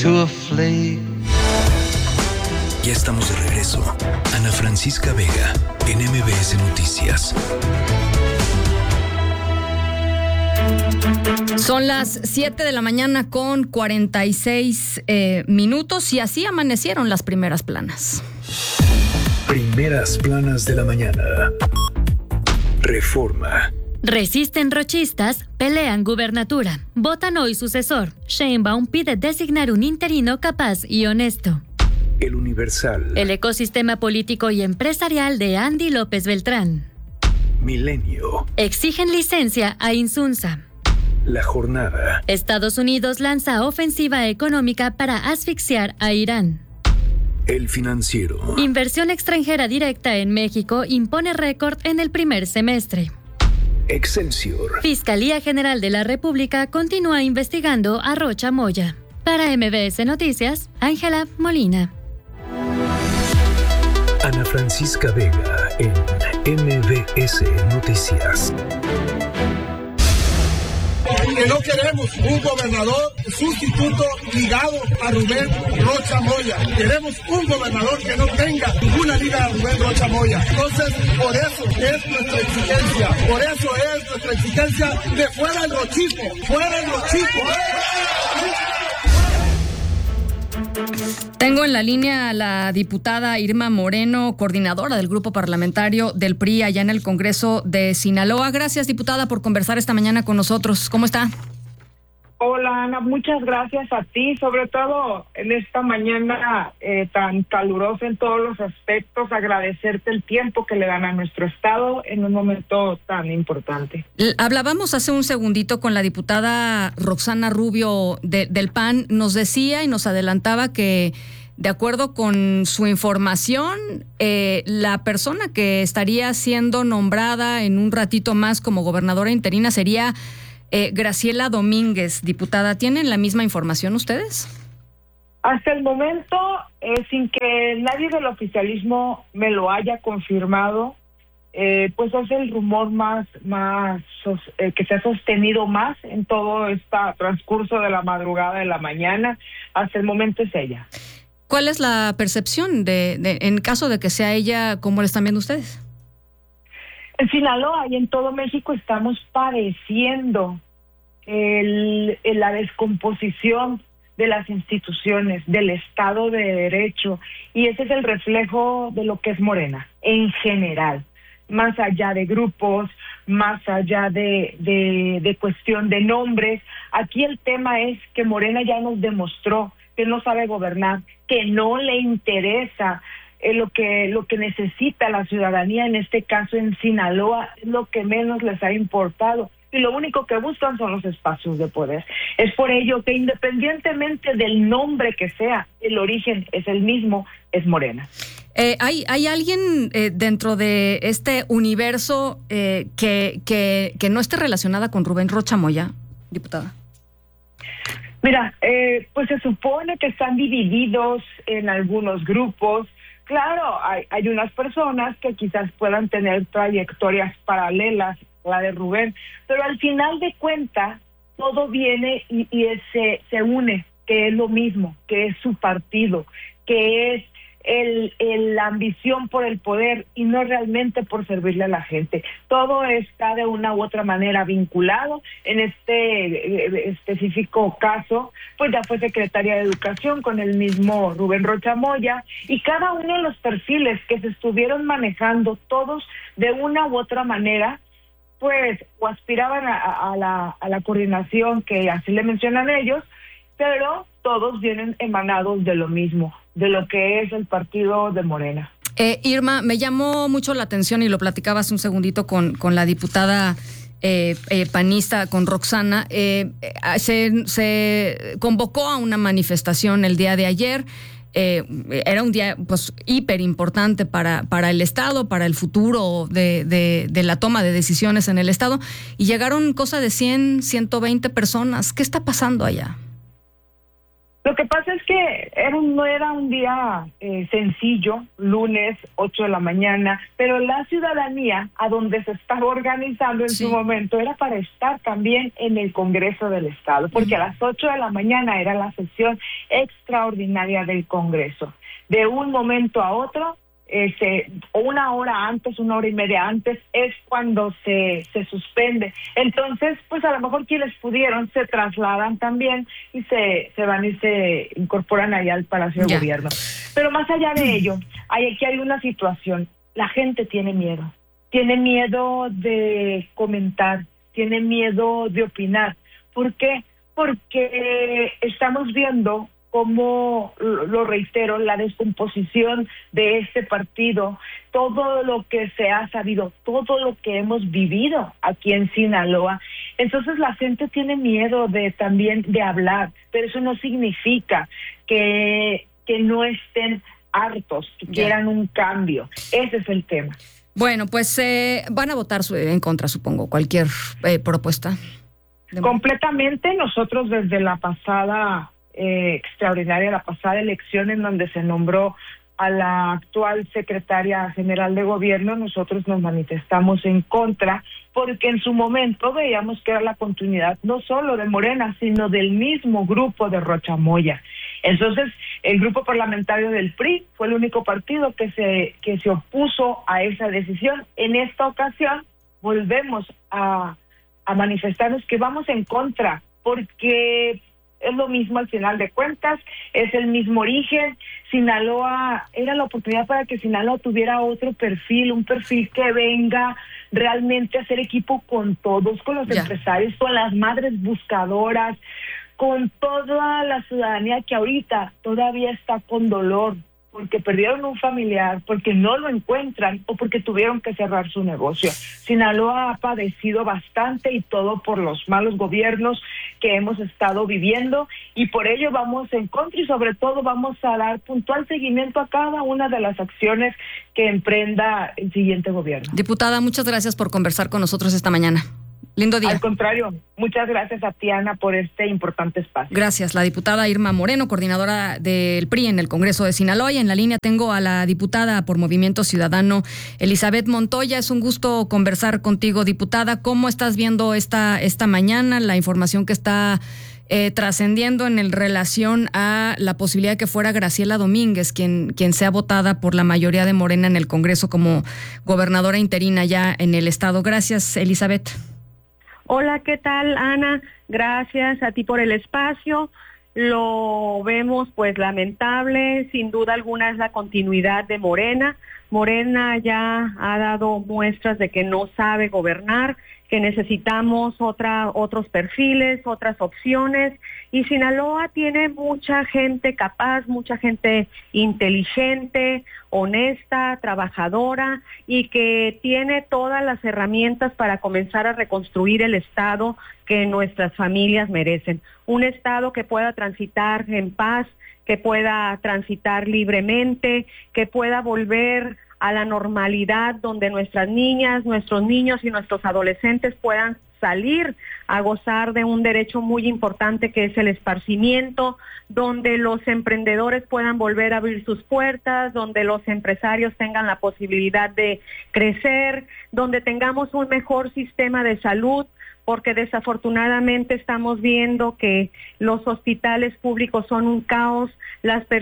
to a flea. Ya estamos de regreso. Ana Francisca Vega, en MBS Noticias. Son las 7 de la mañana con 46 minutos y así amanecieron las primeras planas. Primeras planas de la mañana. Reforma. Resisten rochistas, pelean gubernatura. Votan hoy sucesor. Sheinbaum pide designar un interino capaz y honesto. El Universal. El ecosistema político y empresarial de Andy López Beltrán. Milenio. Exigen licencia a Insunza. La Jornada. Estados Unidos lanza ofensiva económica para asfixiar a Irán. El Financiero. Inversión extranjera directa en México impone récord en el primer semestre. Excelsior. Fiscalía General de la República continúa investigando a Rocha Moya. Para MBS Noticias, Ángela Molina. Ana Francisca Vega en MBS Noticias. Que no queremos un gobernador sustituto ligado a Rubén Rocha Moya. Queremos un gobernador que no tenga ninguna liga a Rubén Rocha Moya. Entonces, por eso es nuestra exigencia. Por eso es nuestra exigencia de fuera el rochismo. ¡Fuera el rochismo! Tengo en la línea a la diputada Irma Moreno, coordinadora del grupo parlamentario del PRI allá en el Congreso de Sinaloa. Gracias, diputada, por conversar esta mañana con nosotros. ¿Cómo está? Hola, Ana, muchas gracias a ti, sobre todo en esta mañana tan calurosa en todos los aspectos, agradecerte el tiempo que le dan a nuestro estado en un momento tan importante. Hablábamos hace un segundito con la diputada Roxana Rubio del PAN, nos decía y nos adelantaba que de acuerdo con su información, la persona que estaría siendo nombrada en un ratito más como gobernadora interina sería Graciela Domínguez. Diputada, ¿tienen la misma información ustedes? Hasta el momento, sin que nadie del oficialismo me lo haya confirmado, pues es el rumor más que se ha sostenido más en todo este transcurso de la madrugada de la mañana. Hasta el momento es ella. ¿Cuál es la percepción en caso de que sea ella, cómo la están viendo ustedes? En Sinaloa y en todo México estamos padeciendo la descomposición de las instituciones, del Estado de Derecho, y ese es el reflejo de lo que es Morena, en general, más allá de grupos, más allá de cuestión de nombres. Aquí el tema es que Morena ya nos demostró que no sabe gobernar, que no le interesa lo que necesita la ciudadanía, en este caso en Sinaloa, es lo que menos les ha importado. Y lo único que buscan son los espacios de poder. Es por ello que independientemente del nombre que sea, el origen es el mismo, es Morena. ¿Hay alguien dentro de este universo que no esté relacionada con Rubén Rocha Moya, diputada? Mira, pues se supone que están divididos en algunos grupos. Claro, hay unas personas que quizás puedan tener trayectorias paralelas a la de Rubén, pero al final de cuentas todo viene y se une, que es lo mismo, que es su partido, que es la ambición por el poder y no realmente por servirle a la gente. Todo está de una u otra manera vinculado. En este específico caso, pues ya fue secretaria de Educación con el mismo Rubén Rocha Moya, y cada uno de los perfiles que se estuvieron manejando, todos de una u otra manera, pues o aspiraban a la coordinación, que así le mencionan ellos, pero todos vienen emanados de lo mismo, de lo que es el partido de Morena. Irma, me llamó mucho la atención, y lo platicaba hace un segundito con la diputada panista, con Roxana. Se convocó a una manifestación el día de ayer. Era un día pues hiper importante para el Estado, para el futuro de la toma de decisiones en el Estado, y llegaron cosa de 100, 120 personas. ¿Qué está pasando allá? Lo que pasa es que no era un día sencillo, lunes, 8 de la mañana, pero la ciudadanía, a donde se estaba organizando en su momento, era para estar también en el Congreso del Estado, porque a las 8 de la mañana era la sesión extraordinaria del Congreso. De un momento a otro, una hora antes, 1 hora y media antes, es cuando se suspende. Entonces, pues a lo mejor quienes pudieron se trasladan también y se van y se incorporan allá al Palacio de Gobierno. Pero más allá de ello, aquí hay una situación. La gente tiene miedo de comentar, tiene miedo de opinar. ¿Por qué? Porque estamos viendo como, lo reitero, la descomposición de este partido, todo lo que se ha sabido, todo lo que hemos vivido aquí en Sinaloa. Entonces la gente tiene miedo también de hablar, pero eso no significa que no estén hartos, que quieran un cambio. Ese es el tema. Bueno, pues van a votar en contra, supongo, cualquier propuesta. Completamente. Nosotros desde la pasada extraordinaria, la pasada elección en donde se nombró a la actual secretaria general de gobierno, nosotros nos manifestamos en contra, porque en su momento veíamos que era la continuidad no solo de Morena, sino del mismo grupo de Rocha Moya. Entonces, el grupo parlamentario del PRI fue el único partido que se opuso a esa decisión. En esta ocasión volvemos a manifestarnos que vamos en contra, porque es lo mismo al final de cuentas, es el mismo origen. Sinaloa era la oportunidad para que Sinaloa tuviera otro perfil, un perfil que venga realmente a hacer equipo con todos, con los empresarios, con las madres buscadoras, con toda la ciudadanía que ahorita todavía está con dolor, porque perdieron un familiar, porque no lo encuentran o porque tuvieron que cerrar su negocio. Sinaloa ha padecido bastante y todo por los malos gobiernos que hemos estado viviendo, y por ello vamos en contra y sobre todo vamos a dar puntual seguimiento a cada una de las acciones que emprenda el siguiente gobierno. Diputada, muchas gracias por conversar con nosotros esta mañana. Lindo día. Al contrario, muchas gracias a ti, Ana, por este importante espacio. Gracias. La diputada Irma Moreno, coordinadora del PRI en el Congreso de Sinaloa. Y en la línea tengo a la diputada por Movimiento Ciudadano, Elizabeth Montoya. Es un gusto conversar contigo, diputada. ¿Cómo estás viendo esta mañana la información que está trascendiendo en relación a la posibilidad de que fuera Graciela Domínguez quien sea votada por la mayoría de Morena en el Congreso como gobernadora interina ya en el estado? Gracias, Elizabeth. Hola, ¿qué tal, Ana? Gracias a ti por el espacio. Lo vemos pues lamentable, sin duda alguna es la continuidad de Morena. Morena ya ha dado muestras de que no sabe gobernar, que necesitamos otros perfiles, otras opciones, y Sinaloa tiene mucha gente capaz, mucha gente inteligente, honesta, trabajadora, y que tiene todas las herramientas para comenzar a reconstruir el Estado que nuestras familias merecen. Un Estado que pueda transitar en paz, que pueda transitar libremente, que pueda volver a la normalidad donde nuestras niñas, nuestros niños y nuestros adolescentes puedan salir a gozar de un derecho muy importante que es el esparcimiento, donde los emprendedores puedan volver a abrir sus puertas, donde los empresarios tengan la posibilidad de crecer, donde tengamos un mejor sistema de salud, porque desafortunadamente estamos viendo que los hospitales públicos son un caos, las